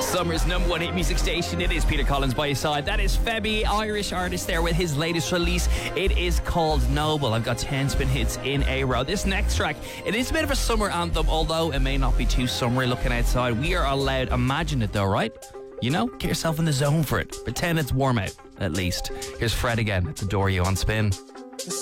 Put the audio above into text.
Summer's number one hit music station. It is Peter Collins by your side. That is Febby, Irish artist there with his latest release. It is called Noble. I've got 10 spin hits in a row. This next track, it is a bit of a summer anthem, although it may not be too summery looking outside. We are allowed, imagine it though, right? You know, get yourself in the zone for it. Pretend it's warm out, at least. Here's Fred again. It's Adore You on Spin.